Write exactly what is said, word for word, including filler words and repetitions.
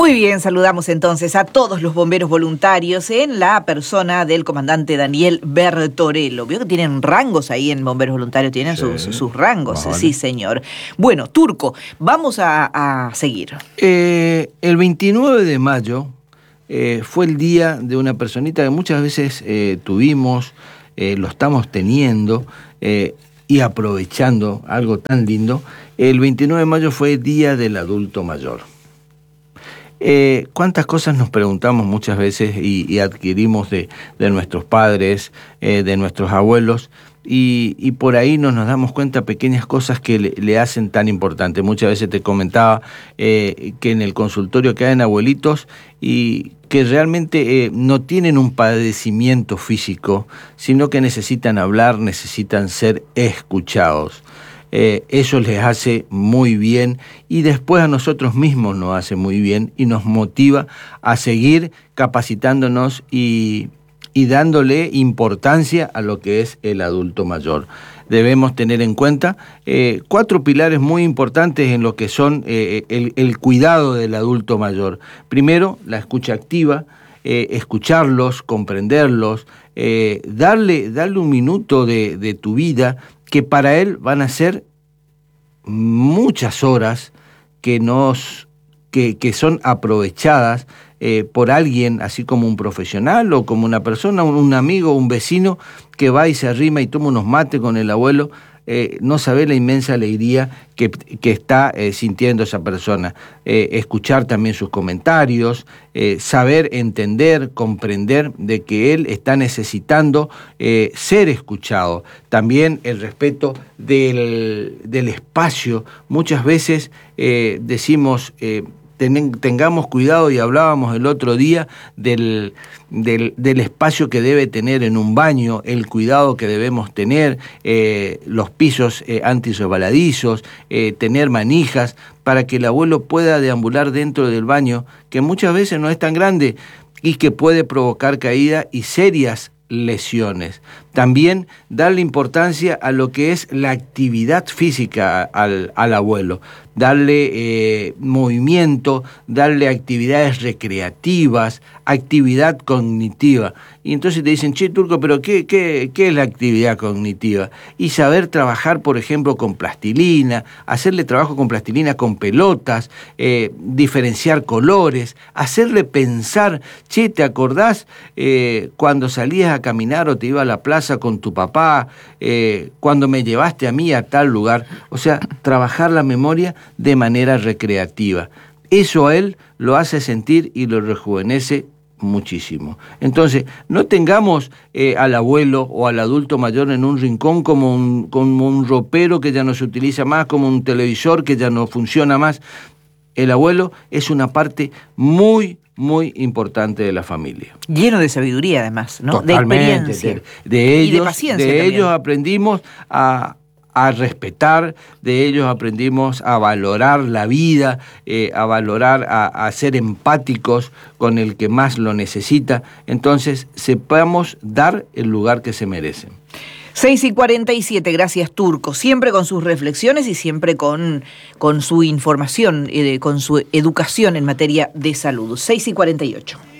Muy bien, saludamos entonces a todos los bomberos voluntarios en la persona del comandante Daniel Bertorello. Veo que tienen rangos ahí en bomberos voluntarios, tienen sí. sus, sus rangos, vale. Sí señor. Bueno, Turco, vamos a, a seguir. Eh, el veintinueve de mayo eh, fue el día de una personita que muchas veces eh, tuvimos, eh, lo estamos teniendo eh, y aprovechando algo tan lindo. El veintinueve de mayo fue el día del adulto mayor. Eh, ¿Cuántas cosas nos preguntamos muchas veces y, y adquirimos de, de nuestros padres, eh, de nuestros abuelos? Y, y por ahí no nos damos cuenta pequeñas cosas que le, le hacen tan importante. Muchas veces te comentaba eh, que en el consultorio quedan abuelitos y que realmente eh, no tienen un padecimiento físico, sino que necesitan hablar, necesitan ser escuchados. Eh, eso les hace muy bien y después a nosotros mismos nos hace muy bien y nos motiva a seguir capacitándonos y, y dándole importancia a lo que es el adulto mayor. Debemos tener en cuenta eh, cuatro pilares muy importantes en lo que son eh, el, el cuidado del adulto mayor. Primero, la escucha activa. Eh, escucharlos, comprenderlos, eh, darle, darle un minuto de, de tu vida que para él van a ser muchas horas que, nos, que, que son aprovechadas eh, por alguien, así como un profesional o como una persona, un, un amigo, un vecino que va y se arrima y toma unos mates con el abuelo. Eh, no sabe la inmensa alegría que, que está eh, sintiendo esa persona. Eh, escuchar también sus comentarios, eh, saber entender, comprender de que él está necesitando eh, ser escuchado. También el respeto del, del espacio. Muchas veces eh, decimos... Eh, tengamos cuidado, y hablábamos el otro día del, del, del espacio que debe tener en un baño, el cuidado que debemos tener, eh, los pisos eh, antirresbaladizos, eh, tener manijas para que el abuelo pueda deambular dentro del baño, que muchas veces no es tan grande y que puede provocar caída y serias lesiones. También darle importancia a lo que es la actividad física al, al abuelo, darle eh, movimiento, darle actividades recreativas, actividad cognitiva. Y entonces te dicen, che, Turco, pero ¿qué, qué, qué es la actividad cognitiva? Y saber trabajar, por ejemplo, con plastilina, hacerle trabajo con plastilina con pelotas, eh, diferenciar colores, hacerle pensar, che, ¿te acordás eh, cuando salías a caminar o te ibas a la plaza con tu papá, eh, cuando me llevaste a mí a tal lugar? O sea, trabajar la memoria de manera recreativa. Eso a él lo hace sentir y lo rejuvenece muchísimo. Entonces, no tengamos eh, al abuelo o al adulto mayor en un rincón como un, como un ropero que ya no se utiliza más, como un televisor que ya no funciona más. El abuelo es una parte muy muy importante de la familia. Lleno de sabiduría, además, ¿no? Totalmente, de experiencia. De, de ellos, y de paciencia de también. ellos aprendimos a, a respetar, de ellos aprendimos a valorar la vida, eh, a valorar, a, a ser empáticos con el que más lo necesita. Entonces, sepamos dar el lugar que se merecen. seis y cuarenta y siete, gracias Turco, siempre con sus reflexiones y siempre con, con su información, eh, con su educación en materia de salud. seis y cuarenta y ocho.